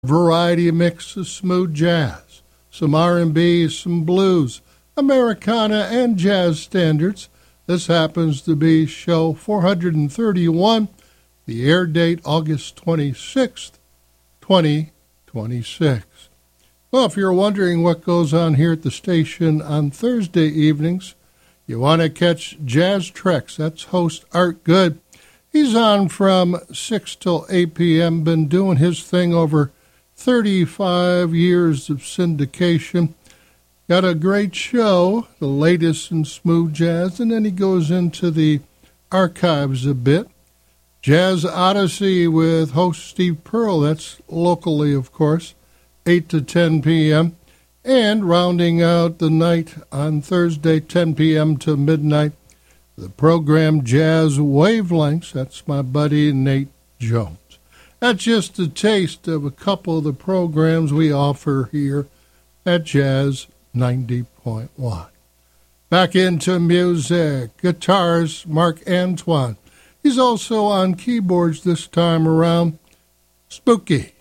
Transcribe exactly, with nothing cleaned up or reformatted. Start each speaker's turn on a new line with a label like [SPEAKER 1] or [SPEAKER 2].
[SPEAKER 1] variety mix of smooth jazz, some R and B, some blues, Americana, and jazz standards. This happens to be show four hundred thirty-one, the air date August twenty-sixth, twenty twenty-six. Well, if you're wondering what goes on here at the station on Thursday evenings, you want to catch Jazz Treks. That's host Art Good. He's on from six till eight p.m., been doing his thing over thirty-five years of syndication. Got a great show, the latest in smooth jazz, and then he goes into the archives a bit. Jazz Odyssey with host Steve Pearl, that's locally, of course, eight to ten p.m., and rounding out the night on Thursday, ten p.m. to midnight, the program Jazz Wavelengths. That's my buddy Nate Jones. That's just a taste of a couple of the programs we offer here at Jazz ninety point one. Back into music. Guitars, Mark Antoine. He's also on keyboards this time around. Spooky.